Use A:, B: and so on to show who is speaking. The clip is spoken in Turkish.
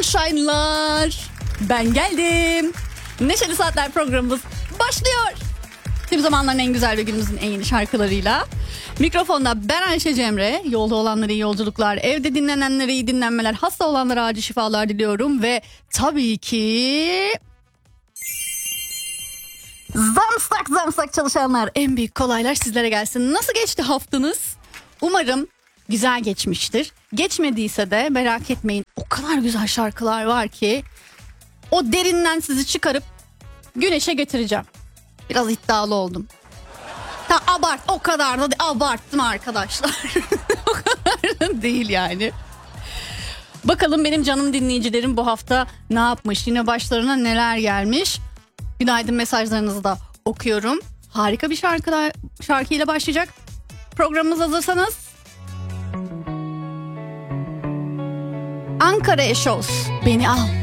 A: Sunshine'lar. Ben geldim. Neşeli Saatler programımız başlıyor. Tüm zamanların en güzel ve günümüzün en yeni şarkılarıyla. Mikrofonda ben Ayşe Cemre. Yolda olanlara iyi yolculuklar, evde dinlenenlere iyi dinlenmeler, hasta olanlara acil şifalar diliyorum. Ve tabii ki zamsak çalışanlar, en büyük kolaylar sizlere gelsin. Nasıl geçti haftanız? Umarım güzel geçmiştir. Geçmediyse de merak etmeyin. O kadar güzel şarkılar var ki o derinden sizi çıkarıp güneşe getireceğim. Biraz iddialı oldum. O kadar da abarttım arkadaşlar. O kadar da değil yani. Bakalım benim canım dinleyicilerim bu hafta ne yapmış? Yine başlarına neler gelmiş? Günaydın mesajlarınızı da okuyorum. Harika bir şarkıyla başlayacak. Programımız hazırsanız. Ankara Eşoz, beni al.